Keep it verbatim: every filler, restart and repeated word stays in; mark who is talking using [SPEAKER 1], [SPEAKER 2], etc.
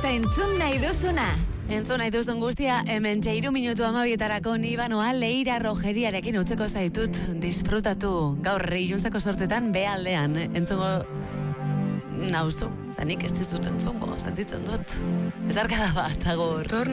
[SPEAKER 1] eta entzun nahi duzuna.
[SPEAKER 2] Entzun nahi duzun guztia, hemen txeiru minutu amabietarako nibanoa Leira Rogeriarekin utzeko zaitut. Disfrutatu gaur iluntzeko sortetan behaldean. Entzungo nauzu, zanik ez dizut entzungo, sentitzen dut. Ez arkada bat, agur.